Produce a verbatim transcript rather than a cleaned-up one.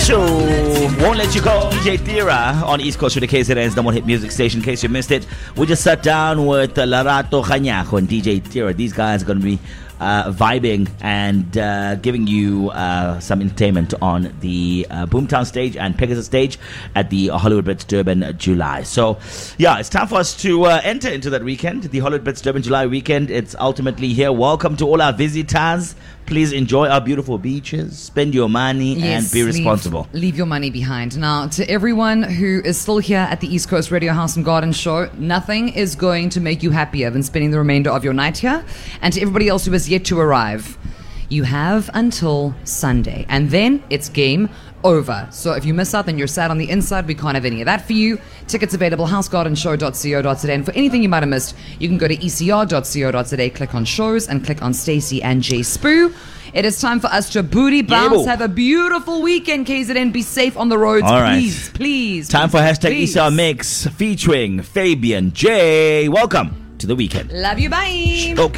to Won't Let You Go, D J Thera on East Coast with the K Z N's number one hit music station. In case you missed it, we just sat down with Larato Khanyago and D J Thera. These guys are going to be uh, vibing and uh, giving you uh, some entertainment on the uh, Boomtown stage and Pegasus stage at the Hollywood Blitz Durban July. So, yeah, it's time for us to uh, enter into that weekend, the Hollywood Blitz Durban July weekend. It's ultimately here. Welcome to all our visitors. Please enjoy our beautiful beaches, spend your money, yes, and be responsible. Leave, leave your money behind. Now, to everyone who is still here at the East Coast Radio House and Garden Show, nothing is going to make you happier than spending the remainder of your night here. And to everybody else who has yet to arrive, you have until Sunday. And then it's game over. So if you miss out, then you're sad on the inside. We can't have any of that for you. Tickets available, house garden show dot co dot za. And for anything you might have missed, you can go to e c r dot co dot za, click on shows, and click on Stacey and Jay Spoo. It is time for us to booty bounce. Yeah, have a beautiful weekend, K Z N. Be safe on the roads. All right. Please, please. Time please, for hashtag please. Issa Mix featuring Fabian J. Welcome to the weekend. Love you. Bye. Okay.